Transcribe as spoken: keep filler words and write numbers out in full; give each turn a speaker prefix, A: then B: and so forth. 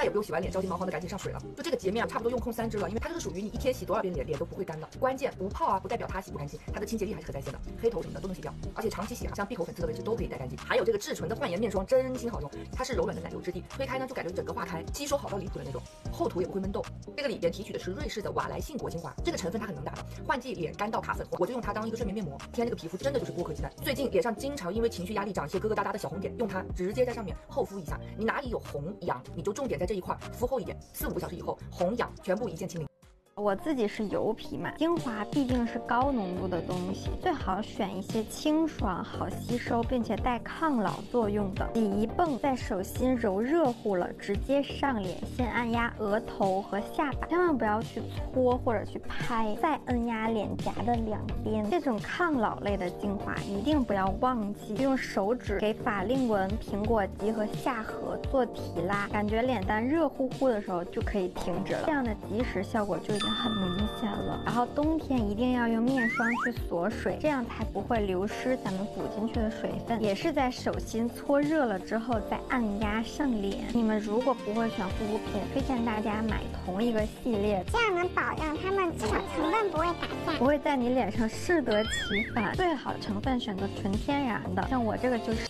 A: 也不用洗完脸着急忙慌的赶紧上水了。就这个洁面啊，差不多用空三支了，因为它这个属于你一天洗多少遍脸脸都不会干的。关键不泡啊，不代表它洗不干净，它的清洁力还是可在线的，黑头什么的都能洗掉，而且长期洗啊，像闭口粉刺的位置都可以带干净。还有这个至纯的焕颜面霜，真心好用，它是柔软的奶油质地，推开呢就感觉整个化开，吸收好到离谱的那种，厚涂也不会闷痘。这个里边提取的是瑞士的瓦莱信果精华，这个成分它很能打的，换季脸干到卡粉红，我就用它当一个睡眠面膜。天，这个皮肤真的就是剥壳鸡蛋。最近脸上经常因为情绪压力长一些疙疙瘩瘩的小红点，用它直接在上面厚敷一下，你哪里有红痒，你就重点在这一块敷厚一点，四五个小时以后红痒全部一键清零。
B: 我自己是油皮嘛，精华毕竟是高浓度的东西，最好选一些清爽、好吸收，并且带抗老作用的。洗一泵，在手心揉热乎了，直接上脸，先按压额头和下巴，千万不要去搓或者去拍，再按压脸颊的两边。这种抗老类的精华一定不要忘记用手指给法令纹、苹果肌和下颌做提拉，感觉脸蛋热乎乎的时候就可以停止了，这样的及时效果就已经很明显了。然后冬天一定要用面霜去锁水，这样才不会流失咱们补进去的水分。也是在手心搓热了之后再按压上脸。你们如果不会选护肤品，推荐大家买同一个系列，
C: 这样能保证它们至少成分不会打架，
B: 不会在你脸上适得其反。最好成分选择纯天然的，像我这个就是